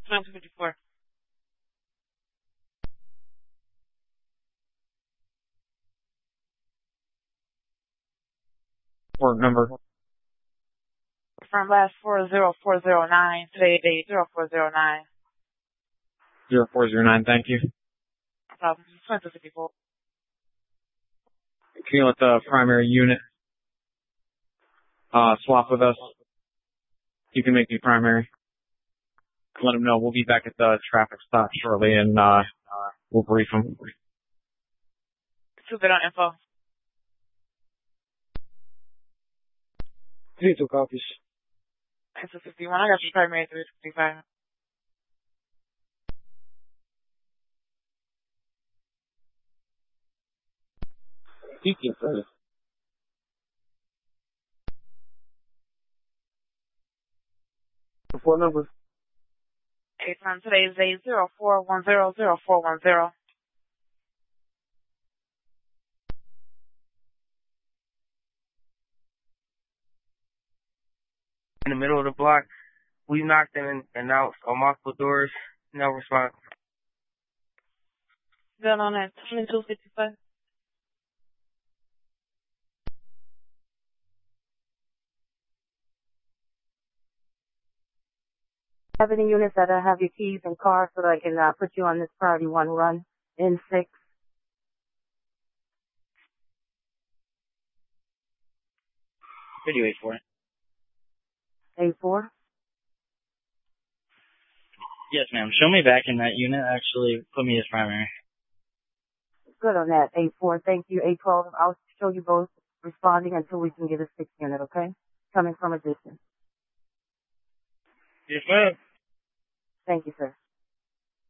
254. Port number. From last 40409, today day 0409. 0409, thank you. No problem. 254. Can you let the primary unit swap with us? You can make me primary. Let them know we'll be back at the traffic stop shortly, and we'll brief them. 2 bit on info. 32 copies. 251. I got you primary 365. Speaking further. Phone number. 8 time today is day 04100410. In the middle of the block, we knocked and announced on multiple doors. No response. Done on at 2255. Have any units that have your keys and cars so that I can put you on this priority 1 run in 6? Video 84. 84? Yes, ma'am. Show me back in that unit. Actually, put me as primary. Good on that, 84. Thank you, 812. I'll show you both responding until we can get a 6 unit, okay? Coming from a distance. Yes, ma'am. Thank you, sir.